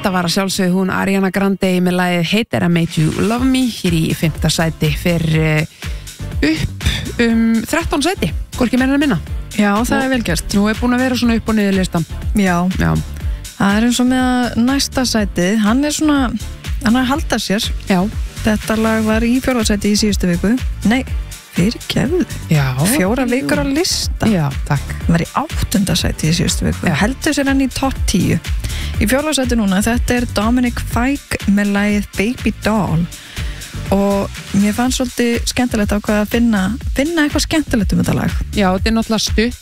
Þetta var að sjálfsögðu hún Ariana Grande með lagið Hate That I Made You Love Me hér í 5. sæti fyrir upp 13 sæti, hvorki meira en minna. Já, það er vel gert. Nú er búin að vera svona upp og niður listan. Já. Það er eins og með að næsta sæti, hann er að halda sér. Já. Þetta lag var í 4. sæti í síðustu viku. Nei, fyrirgefðu. Já. 4 vikur á lista. Já, takk. Hann var í 8. sæti í síðustu viku. Heldur sér hann í topp 10. Í 4. sæti núna, þetta er Dominic Fike með lagið Baby Doll. Og mér fannst svolítið skemmtilegt að finna eitthvað skemmtilegt þetta lag. Já, þetta er náttúrulega stutt